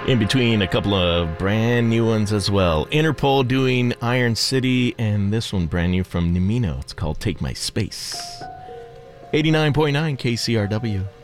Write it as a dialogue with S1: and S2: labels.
S1: In between, a couple of brand new ones as well. Interpol doing Iron City, and this one brand new from Nimino. It's called Take My Space. 89.9 KCRW.